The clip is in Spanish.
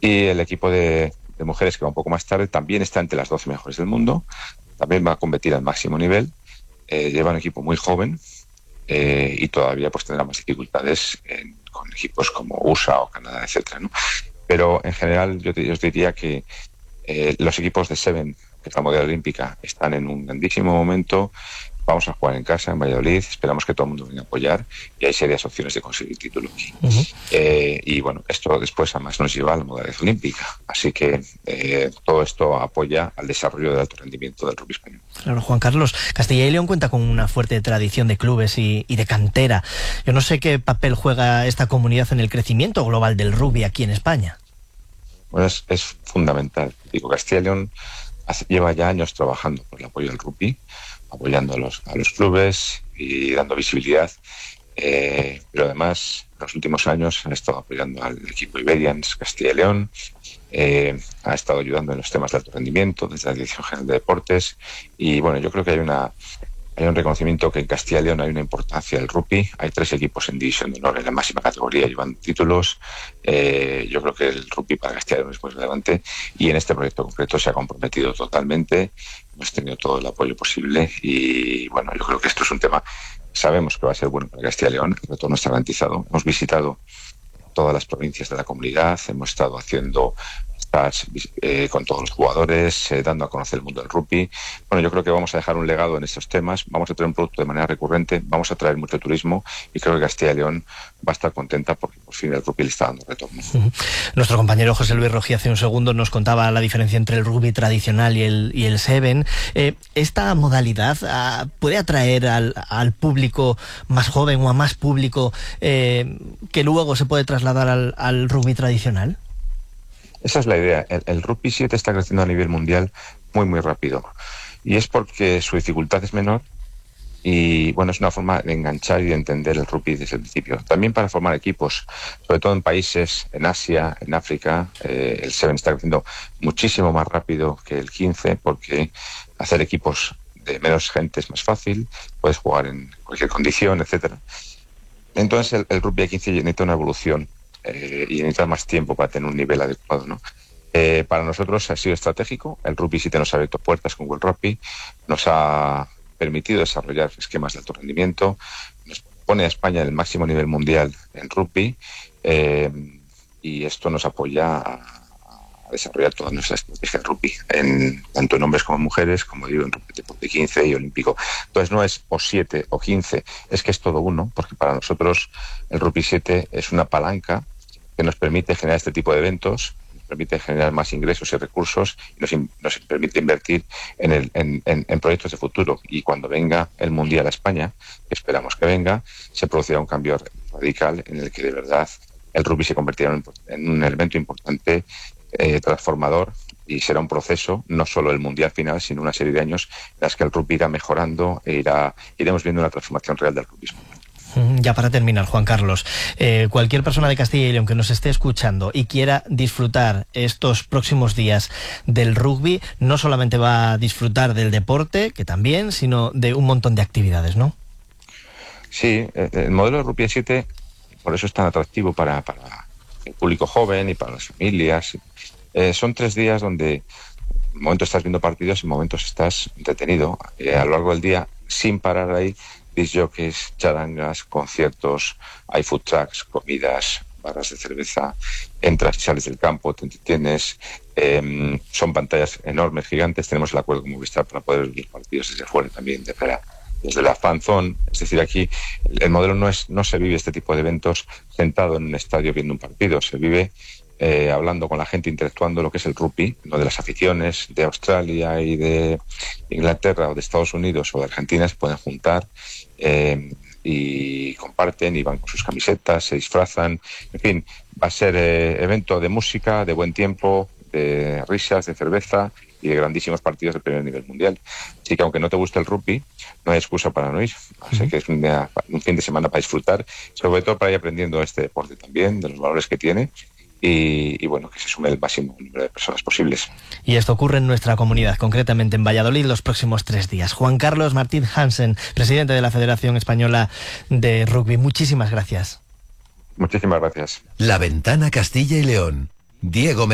Y el equipo de mujeres, que va un poco más tarde, también está entre las 12 mejores del mundo, también va a competir al máximo nivel, lleva un equipo muy joven, y todavía pues tendrá más dificultades con equipos como USA o Canadá, etcétera, ¿no? Pero en general yo os diría que los equipos de Seven, que es la modalidad olímpica, están en un grandísimo momento. Vamos a jugar en casa, en Valladolid, esperamos que todo el mundo venga a apoyar y hay serias opciones de conseguir títulos. Y bueno, esto después además nos lleva a la modalidad olímpica, así que todo esto apoya al desarrollo del alto rendimiento del rugby español. Claro, Juan Carlos, Castilla y León cuenta con una fuerte tradición de clubes y de cantera. Yo no sé qué papel juega esta comunidad en el crecimiento global del rugby aquí en España. Bueno, es fundamental. Digo, Castilla y León lleva ya años trabajando por el apoyo del rugby, apoyando a los clubes y dando visibilidad, pero además en los últimos años han estado apoyando al equipo Iberians Castilla y León, ha estado ayudando en los temas de alto rendimiento desde la Dirección General de Deportes, y bueno, yo creo que hay un reconocimiento que en Castilla y León hay una importancia del rugby. Hay 3 equipos en división de honor en la máxima categoría, llevan títulos. Yo creo que el rugby para Castilla y León es muy relevante y en este proyecto concreto se ha comprometido totalmente. Hemos tenido todo el apoyo posible y bueno, yo creo que esto es un tema, sabemos que va a ser bueno para Castilla y León, el retorno está garantizado. Hemos visitado todas las provincias de la comunidad, hemos estado haciendo con todos los jugadores, dando a conocer el mundo del rugby. Bueno, yo creo que vamos a dejar un legado en estos temas, vamos a traer un producto de manera recurrente, vamos a traer mucho turismo y creo que Castilla y León va a estar contenta porque por fin el rugby le está dando retorno. Nuestro compañero José Luis Rojí hace un segundo nos contaba la diferencia entre el rugby tradicional y el Seven. ¿Esta modalidad puede atraer al público más joven o a más público que luego se puede trasladar al rugby tradicional? Esa es la idea. El rugby 7 está creciendo a nivel mundial muy, muy rápido. Y es porque su dificultad es menor y, bueno, es una forma de enganchar y de entender el rugby desde el principio. También para formar equipos, sobre todo en países, en Asia, en África, el 7 está creciendo muchísimo más rápido que el 15 porque hacer equipos de menos gente es más fácil, puedes jugar en cualquier condición, etcétera. Entonces el rugby 15 necesita una evolución. Y necesita más tiempo para tener un nivel adecuado, ¿no? Para nosotros ha sido estratégico. El rugby 7 nos ha abierto puertas con World Rugby, nos ha permitido desarrollar esquemas de alto rendimiento, nos pone a España en el máximo nivel mundial en rugby, y esto nos apoya a desarrollar toda nuestra estrategia de rugby, tanto en hombres como en mujeres, como digo, en deporte 15 y olímpico. Entonces no es o 7 o 15, es que es todo uno, porque para nosotros el rugby 7 es una palanca que nos permite generar este tipo de eventos, nos permite generar más ingresos y recursos y nos permite invertir en proyectos de futuro. Y cuando venga el Mundial a España, que esperamos que venga, se producirá un cambio radical en el que de verdad el rugby se convertirá en un elemento importante, transformador, y será un proceso, no solo el Mundial final, sino una serie de años en las que el rugby irá mejorando e iremos viendo una transformación real del rugby. Ya para terminar, Juan Carlos, cualquier persona de Castilla y León que nos esté escuchando y quiera disfrutar estos próximos días del rugby, no solamente va a disfrutar del deporte, que también, sino de un montón de actividades, ¿no? Sí, el modelo de rugby 7, por eso es tan atractivo para el público joven y para las familias. Son 3 días donde en momentos estás viendo partidos y en momentos estás entretenido. A lo largo del día, sin parar ahí, disc jockeys, charangas, conciertos, hay food trucks, comidas, barras de cerveza, entras y sales del campo, te entretienes, son pantallas enormes, gigantes, tenemos el acuerdo con Movistar para poder ver los partidos desde fuera también, desde la fan zone. Es decir, aquí el modelo no se vive este tipo de eventos sentado en un estadio viendo un partido, se vive hablando con la gente, interactuando lo que es el rugby, lo de las aficiones de Australia y de Inglaterra o de Estados Unidos o de Argentina se pueden juntar y comparten y van con sus camisetas, se disfrazan, en fin, va a ser evento de música, de buen tiempo, de risas, de cerveza y de grandísimos partidos de primer nivel mundial. Así que aunque no te guste el rugby, no hay excusa para no ir. Así que es un fin de semana para disfrutar, sobre todo para ir aprendiendo este deporte también, de los valores que tiene. Y bueno, que se sume el máximo número de personas posibles. Y esto ocurre en nuestra comunidad, concretamente en Valladolid, los próximos 3 días. Juan Carlos Martín Hansen, presidente de la Federación Española de Rugby, muchísimas gracias. Muchísimas gracias. La Ventana Castilla y León. Diego